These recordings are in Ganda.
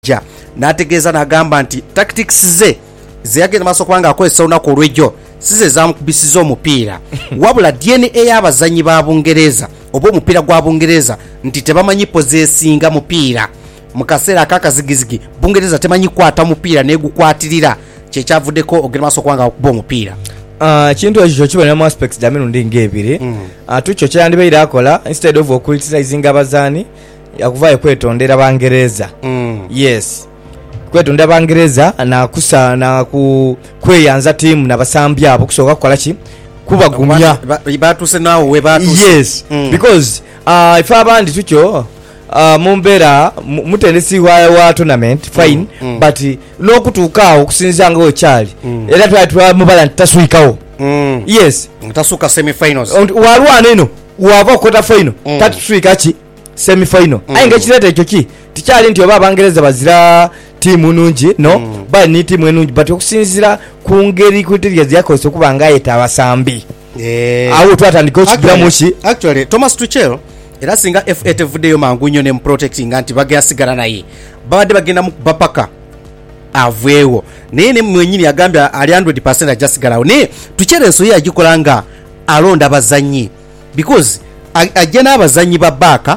ja nategeeza nagamba nti tactics ze yagenda maaso kubanga akozesa olunaku olw'ejjo size zamukubisiza omupiira wabula DNA y'abazanyi ba Bungereza oba omupiira gwa Bungereza nti tebamanyi pozesinga mupiira mu kaseera akakazigizigi Bungereza temanyi kwata mupiira negukwatirira kyekyavuddeko ogenda maaso kubanga okuba omupiira. Kintu ekyo kibona mu aspects da mirundi ng'ebiri tukyo kyandibeire akola instead of criticizing abazaani yakuvaayo kwetondera Bangereza. Yes, kwetondera Bangereza na kweyanza timu nabasambi abo kusooka kukola ki kubagumya batuse nawo we batuse. Yes, because if abandi tukyo mumbera mutendesi wa tournament fine but n'okutuukaawo okusinzanga wekyali era twamubala nti taswikawo. Yes, tasuka semi-finals walwana eno wava quarter final tatuswika ki semi-final. Aye ng'ekireeta ekyo ki tikyali nti oba Abangereza bazira tiimu nungi no bali ni tiimu enungi but okusinzira ku ngeri criteria yakozesa okuba nga ayeta abasambi awo twatandika okigiramu ki. Actually Thomas Tuchel era singa FA tevuddeyo mangu nnyo ne protecting anti bagenda sigala naye babadde bagenda mu bapaka aveewo naye ne mwenyini agambye ali 100% ajasigalawo naye Tuchel ensoyi agikola nga alonda abazanyi because ajja n'abazanyi ba baka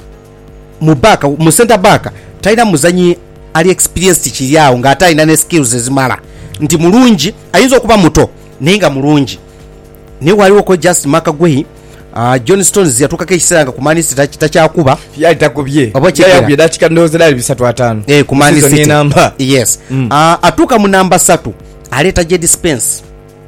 mu center back talina muzanyi ali experienced kiryawo ng'ate alina ne skills ezimala nti mulungi ayinza okuba muto naye nga mulungi naye waliwo ko just Makagwehi John Stones yatukako ekiseera nga ku Man City takyakuba yali takubye yayabye dakika ndoze dali 3-5 ku Man City. Yes, atuuka mu namba 3 aleeta Jed Spence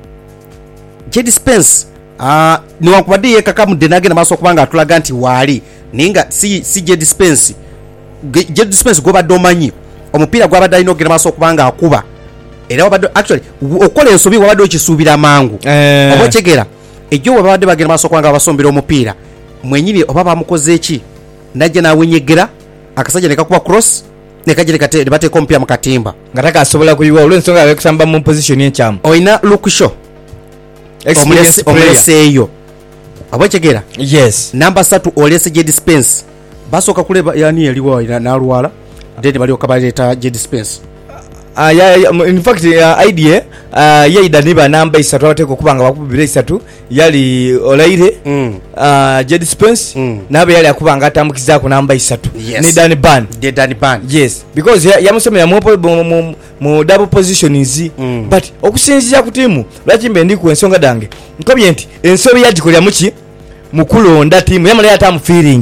niwankubadde yeekakamudde nagenda maaso okubanga atulaga nti waali naye nga si Jed Spence gwobadde omanyi omupiira gwabadde alina okugenda maaso okubanga akuba era wabadde actually okukola ensobi wabadde okisuubira mangu oba okyegera ejjo wabadde bagenda maaso okubanga abasombera omupiira mwenyini oba bamukoze eki najja nawenyegera akasajja nekakuba cross nekajja nebateeka omupiira mu katimba nga takasobola kuyiwa olw'ensonga abekusamba mu position y'ekyamu oyina Lukusho omuleseeyo oba okyegera. Yes, namba 3 olese Jed Spence basooka kuleba yani yaliwo nalwala then balioka baleeta Jed Spence. In fact idea yaida niba namba 3 abateka okubanga bakubira 3 yali Olaire Jed Spence nabe yali akubanga atambukiza ku namba 3 ni Danny Ban. Yes, because yamusomera mu double positions but okusinzira ku timu lwakimbe ndi ku ensonga dange nkobye nti ensobi yagikolya muki mukulonda timu yamala yatamu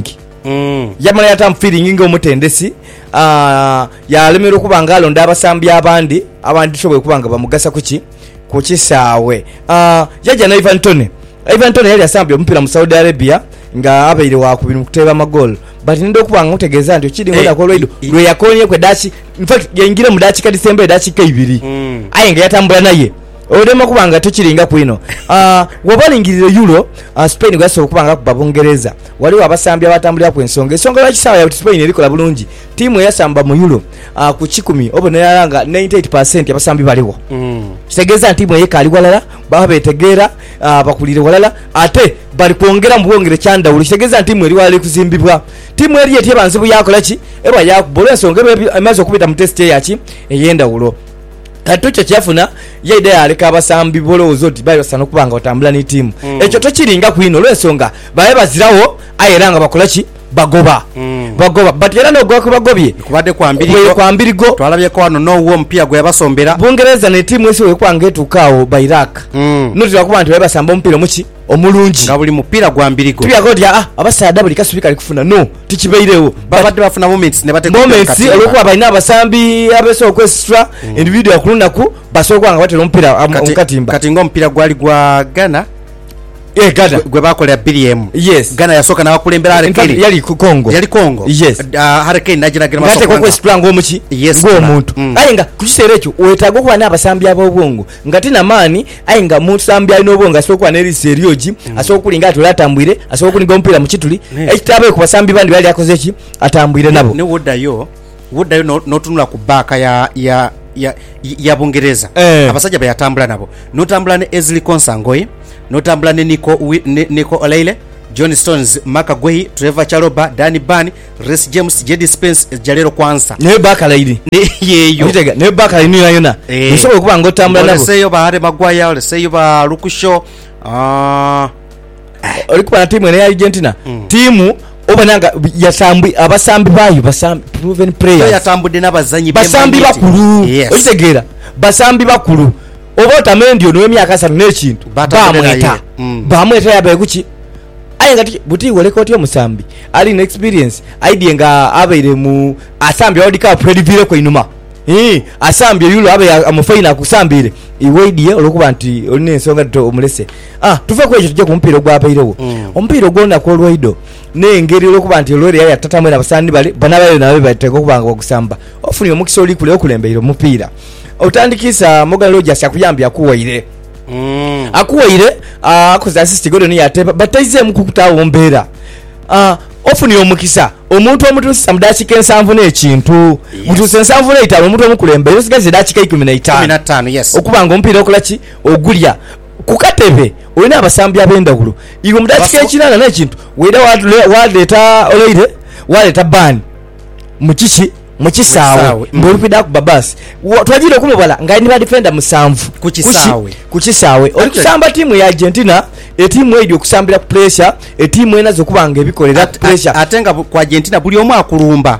feeling ng'omutendesi yalemera okubanga alonda abasambi abandi tusoboye okubanga bamugasa ku kisaawe. Yajja na Ivan Toney yali asambye omupiira mu Saudi Arabia nga abaire wakubiri mu kuteeba amagolo but ninde okubanga mutegeeza nti okiri ngola ko lwe yakonye kwe dachi in fact yaingira mu dachi ka December dachi ka 2 aye nga yatambula naye olema kubanga tukiringa kwino wabalingirire Euro Spain gwasobola kubanga ku Bungereza waliwo abasambi abatambulira ku ensonga lwa kisaawa ya Spain erikola bulungi tiimu eyasamba mu Euro ku 10 obona yalanga 98% abasambi baliwo kitegeeza tiimu eyekali walala baba betegeera bakulire walala ate bali kwongera mu bwongere kyandawulo kitegeeza tiimu eri wali kuzimbibwa tiimu eri eti banzibu yakola ki eba yakubola ensonga emaze okubita mu test yaki eyendawulo katucho kyafuna yaida aleka abasambi bolowooza oti bayo sana okubanga otambula ne tiimu ekyo tokiringa kwino olw'ensonga baye bazirawo ayera nga bakola ki bagoba but era n'ogwa kubagobye kubadde kwambirigo twalabyeko wano n'owo omupiira gwe yabasombera Bungereza ne tiimu esi wekwanga etuukaawo ba Iraq notira kuba nti baye basamba omupiira muki omulungi nga buli mupiira gwambirigo tubyakoti abasaada buli kasubika alikufuna no tikibairewo babadde bafuna moments olwokuba balina abasambi abesobola okwesitra individual kulunaku basobola okubanga batera omupiira mu katimba kati ng'omupiira gwali gwa Ghana gwe bakolera BM. Yes, Ghana yasooka n'abakulembera Hurricane yali Congo. Yes, Hurricane nagira masoko ngate ko strong omuki ng'omuntu aye nga ku kiseera ekyo wetaaga okuba n'abasambi ab'obwongo nga tina maani aye nga musambi alina obwongo asobola okuba n'erisi eryogi asobola okulinga ati atambwire asobola okulinga omupiira mu kituli ekitaabe ku basambi bandi bali akoze ki atambwire nabo ne woddayo n'otunula ku baaka ya Bungereza abasajja bayatambula nabo n'otambula ne Ezri Konsangoyi n'otambula ne Nico Olaire John Stones, Maka Gwehi, Trevor Chaloba, Danny Ban, Reece James, Jedi Spence, Jalero Kwanza. Ne bakalaidi. Yeyo. Otega ne bakalaidi yona. Nsobola kuba ngotambula nabo. Seyo ba Harry Maguire, ole seyo ba Lukusho. Olikuba na timu ya Argentina. Timu obananga yasambi abasambi bayo basambi proven players. Yatambude n'abazanyi basambi bakulu. Otegera. Basambi bakulu. Obota mendio no emyaka 3 n'ekintu. Bamweta yabaye kuki? Ayengati buti wolekoti omusambi ali na experience idea nga abaire mu asambi World Cup predivire ko inuma asambi yulo abaye amufaina kusambire iweidie olokuba nti oline ensonga to omulese tuve ko ekyo tujje ku mpira gwabairewo ompira ogona ko lwaido n'engeri olokuba nti lori ya tatamwe abasandi bali banabayo nabe bateko kubanga okusamba ofuni omukisa oli kule okulembeire omupira otandikisa Morgan Rogers yakuyambya kuwaire akuwaire akoze assist Gordon yateba bataize mukukutawo mbera ofuni omukisa omuntu omutusa mudakika 7 n'ekintu mutusa 7 n'etano omuntu omukulembe yosigaze dakika 15 yes okubanga ompira okulaki ogulya kukatebe olina abasambi abendawulo iwe mudakika 8 n'ekintu wera waleta oleire waleta ban mukishi mukisawe ngolupida ku babasi twajire kumubala ngai niba defender musanvu kukisawe olikusamba timu ya Argentina etimu edio kusambira ku pressure etimu enazo kubanga ebikolera pressure atenga ku Argentina buli omu akulumba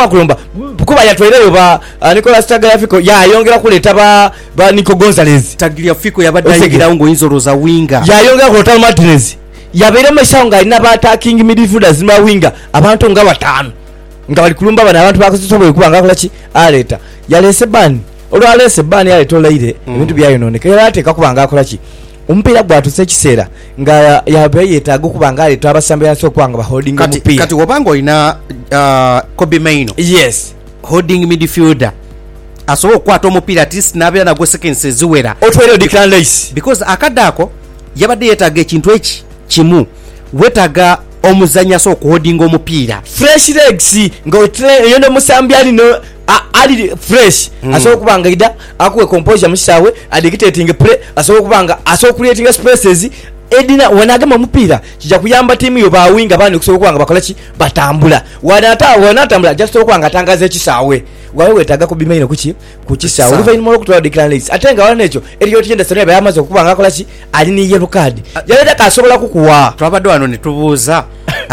kuba yatweleyo ba Nicolas Tagliafico ya yongera kuleta ba Nico Gonzalez Tagliafico yabadayira ngo inzoroza winga ya yongera ku Lautaro Martinez yabeera meshaunga ina ba attacking midfielders ma winga abantu nga batano nga bali kulumba bana abantu bakosoboye kubanga akolaki aleta yalese ban olwalese ban yaleta olaire ebintu byayononeka yateka kubanga akolaki ompira gwatuse kiseera nga yabayeta gukubanga aleta abasambi yaso kubanga ba holding omupira kati wobango ina Kobe Maino yes holding midfielder asobo kwata omupira tis nabera nagwe seconds ziwera otwere Declan Rice because akadako yabadde yetaga ekintu eki kimu wetaga omuzanya so kuhodinga omupira fresh legs ngotre yone musambi ali no ali fresh aso kubanga ida akuwe composure mushawe adictating play aso kubanga aso creating spaces edina wanagama mupira kija kuyamba timu yo ba winga bani kuso kubanga bakolaki batambula wanatambula just kubanga tangaze kisawe wawe wetaga ko bimaino kukisawe uva inimo kutwa Declan Rice atenga wana necho eriyo tiende sone ba yamaze kubanga akolaki ali ni yellow card yaleta kasobola kukuwa twabadde wano ne tubuuza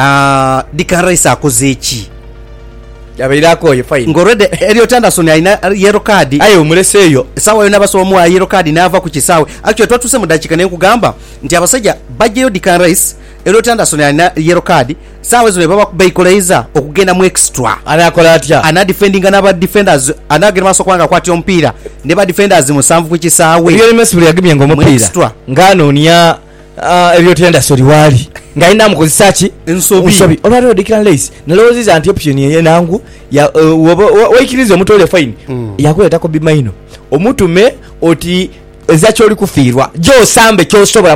Declan Rice akoze eki yabairako ye fine ngorede Elliot Anderson alina yellow card ayo muleseyo sawa yona basomu wa yellow card nava ku kisawe actually twatuse mudakika ne kugamba nti abasajja bajjeyo Declan Rice Elliot Anderson alina yellow card sawa zo baba kubayikoleiza okugenda mu extra anakola atya ana defending n'aba defenders anagera maso kwanga kwati ompira ne ba defenders musanvu ku kisawe Lionel Messi yagimye ngomupira ngano niya Elliot Anderson wali ngaina mukozesa ki ensobi olwalero Declan Rice naloziza anti option ye nangu ya waikirizo mutole fine yakuleta ko bimaino omutume oti ezacho oli kufirwa jo sambe kyo sobola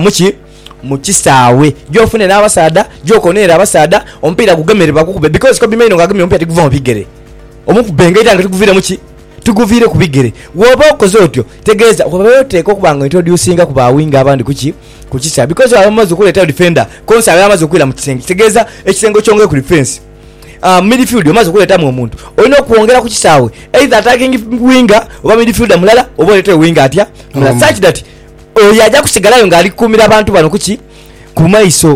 mukisawe jo fune n'abasada jo konera abasada ompira kugemere bakukube because ko bimaino ngagemye ompira tikuva mubigere omukubenga itanga tikuvira tuguvire kubigere woba okozotyo tegeza obayote ko kubanga introducinga kuba winga abandi kukisa because abamaze kuleta defender konsa abamaze kwira mu kisenge tegeza ekisengo kyonge ku defense midfield omaze kuleta mu omuntu olina okuongera ku kisawe either attacking winger oba midfielder mulala oba oleta winger atya such that oyaja kusigalayo ngali kumira abantu bano ku maiso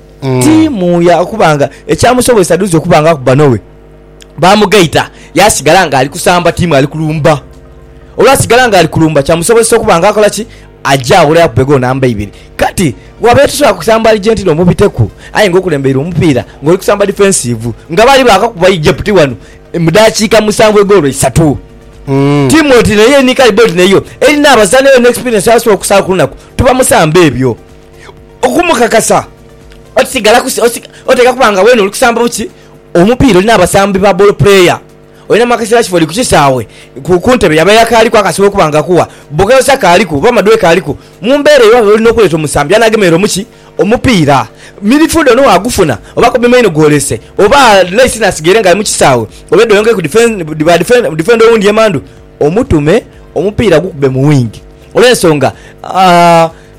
timu ya kubanga ekyamusobozesa duzo kubanga kubanowe bamugaita yasigala nga ali kusamba timu ali kulumba olwasigala nga ali kulumba kyamusobozesa okubanga akola ki ajja awula yakubega namba 2 kati wabetusobola kusamba Argentina omubiteku aye ng'okulembeera omupiira ng'oli kusamba defensive nga bali bakakuba Egypt wano mudakiika 7 egolo 3 timu oti naye nikali bot neyo erina abasane yo experience yasobola okusala ku lunaku tuba musamba ebyo okumukakasa otisigala oteka kubanga weno oli kusamba buki omupiira olina abasambi ba ball player olina makasira kifoli kukisawe kuntebe yabaya kaliko akasobola kubanga kuwa bogayo sakaliko bamadwe kaliko mumbere yo olina okuleta omusambi anagemero muki omupiira midfield no agufuna oba ko bimaino golese oba Rice nasigere nga mukisawe obedo yonge ku defend owundi emandu omutume omupiira gukube mu wing olensonga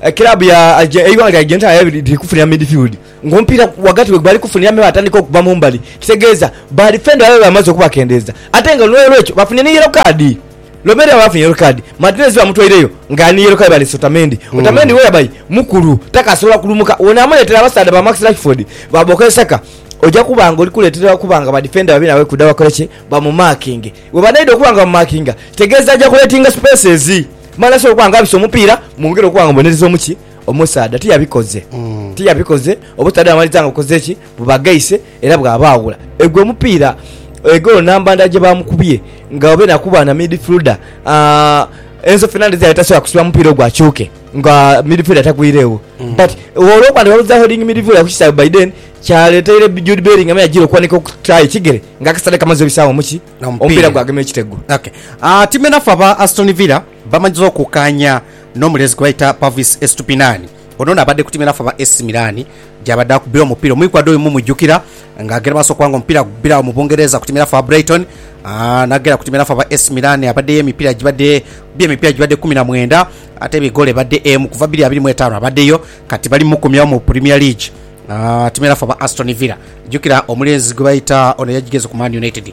club ya eiwanga agenta yabiri kufunira midfield ngompira wakati we bali kufunira me batandika okuba mu mbali kitegeeza ba defender baba bamaze okubakendeza ate nga lwelo ekyo bafunye ni yellow card lomere bafunye yellow card Martinez bamutwaireyo ngani yellow card bali Otamendi Otamendi we yabai mukuru takasobola kulumuka ona amuletera abasada ba Max Rashford babokeseka oja kubanga oli kuletera kubanga ba defender babina we kudawa koleche ba mu marking we banaido kubanga mu marking tegeeza aja kuletinga spaces mala so kubanga abiso mupira mungero kubanga bonerezo muki omusada tiyabikoze obutada amalizanga ukozeki bubagaise era bwabawula egwe mupira egolo namba ndaje bamukubye nga obena kuba na midfielder Enzo Fernandez yatasoya kusula mupira ogwachuke nga midfielder takwirewo but wolo kwanda baluza holding midfielder kuchisa Biden kyaletere Jude Bellingham yajiro kwanika okutry kigere nga kasale kamazo bisawo muki ompira gwageme ekitego okay timena faba Aston Villa bamanyizo okukanya nomulezi kwaita Pavis Estupiñán onona abadde kutimira faba AC Milan jabadde kubira omupira omwikwado mu mujukira nga agera baso kwanga omupira kubira mu Bungereza kutimira faba Brighton nagera kutimira faba AC Milan abadde emipira gibadde 19 ate bigole badde kuva 2025 abaddeyo kati bali mu kumya mu Premier League timira faba Aston Villa jukira omulezi gwaita ono yagigeze ku Man United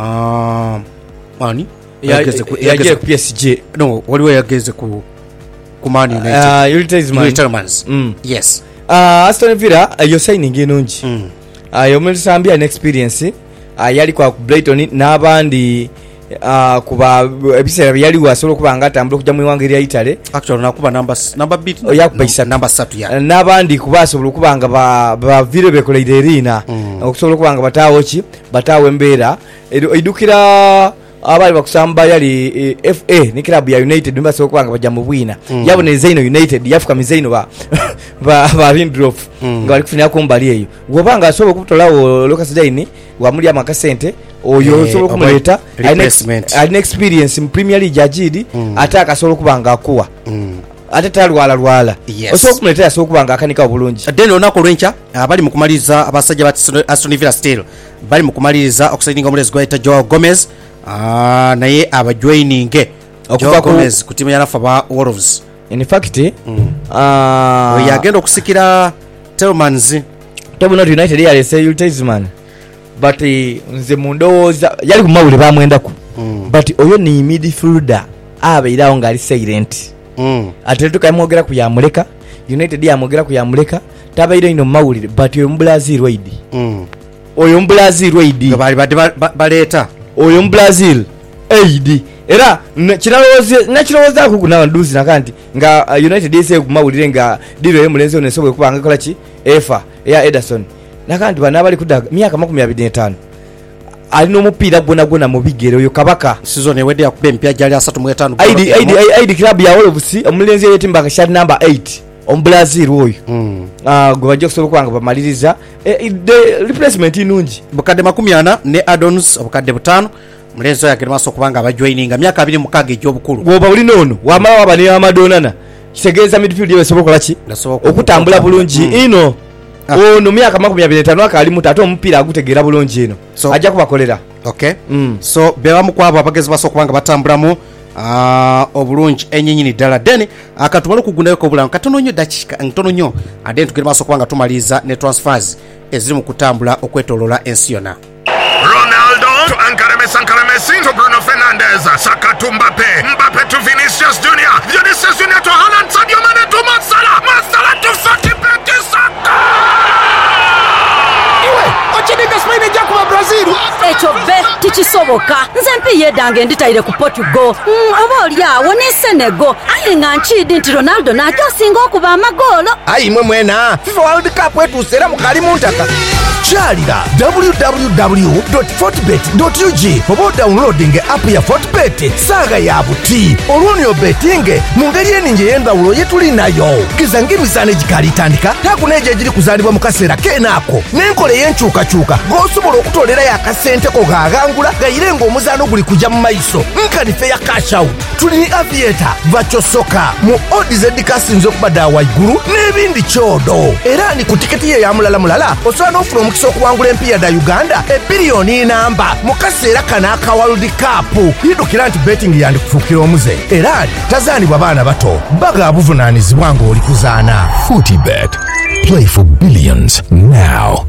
mani yageze ku PSG no waliwo yageze ku Man United Ultramarines yes Aston Villa yo signing enungi yo mulisambia an experience yali kwa Brighton n'abandi kuba ebisera yali wasolo kubanga atambula kujja mu wange ya Italy actually nakuba number bit yakubaisa number 3 ya n'abandi kubasobola kubanga ba vile bekoleide erina okusobola kubanga batawo embeera edukira abali bakusamba yali FA ni club ya United mbaso kwanga baja mu bwina yabone Zaino United yafuka mizaino ba Lindrof nga bali kufunira ko mbali eyo wobanga asobola kutolawo Lucas Digne wa muri amakasente oyo sobola kumuleta an experience in Premier League ajidi ataka asobola kubanga akuwa ate talwala osobola kumuleta asobola kubanga akanika obulungi then onako lwencha abali mukumaliza abasajja ba Aston Villa still bali mukumaliza okusaininga omulezi gwaita Joao Gomez naye abajoininge okuva ku timu ya Faba Wolves in fact yagenda okusikira Tielemans United yali say Ultimate but nze mundoza yali kumawule bamwendako but oyo ni midfielder abeirawo ngali silent Atletico yamwogera ku yamuleka United yamwogera ku yamuleka tabaire ino mawulire but oyo Brazil Wade bali baleta oyo mu Brazil AD era nakirowooza ku n'abanduzi nakanti nga United yese kumawulire nga diro y'emulenzi ono esobola kubanga kola ki efa eya Ederson nakanti bana bali kudaga myaka 25 alina omupiira gwona mu bigere oyo kabaka season ewedde yakubba empya gyali 35 ID club ya Wolves omulenzi yetimba kashad number 8 on Brazil oyo gwe bajja kusobola kubanga bamaliriza the replacement inungi bukadde 40 ne addons obukadde 5 mulenzo yagera maso kubanga abajoininga myaka 26 egy'obukulu gwoba uli nono wamala wabani amadonana kitegeeza midfield yesobola kola ki okutambula bulungi ino ono myaka 25 akali muto ate omupiira agutegeera bulungi ino ajja kubakolera okay so bewa mukwabo abagezi baso kubanga batambulamu obulungi enyinyini ddala then akatumala okugundayo ko bulango katono nnyo dakika ntono nnyo ade tugere maso kubanga tumaliza ne transfers eziri mu kutambula okwetolola ensi yonna. Ronaldo to Ankara Messi to Bruno Fernandes, Saka to Mbappe to Vinicius Junior, Vinicius Junior to Haaland, Sadio Mane to Mo Salah to Fatih Saka. Ochininga Spain ejja kuba Brazil. Ekyo be tikisoboka. Nze mpiye dange nditayire ku Portugal. Aba oli awo ne Senegal. Aye nga nchidi nti Ronaldo nakyo singa okuba amagolo. Ayi mwe mwena. FIFA World Cup etuusera mu kali muntaka. Kyalira www.fortbet.ug oba downloading app ya Fortbet saaga ya buti olwonyo betinge mu ngeri eningi ey'endawulo yetuli nayo giza ng'emisaano egikali itandika takuneejo egiri kuzaalibwa mu kaseera keenaako n'enkola ey'enkyukakyuka ng'osobola okutolerayo akasente ko gaagangula gayire ng'omuzaano guli kujja mu maiso nkanife ya cash out tuli ni aviator vachosoka mu odds kasinze okubadde awaigulu n'ebindi kyodo era ni ku tiketi ye ya mulala osobola n'ofuna omukisa okuwangula empiya da Uganda ebbiliyoni namba mu kaseera kano aka World Cup. Yidukira nti betting yandikufuukira omuze era tazaanibwa baana bato baga buvunaanyizibwa ng'oli kuzaana. Fortibet. Play for billions now.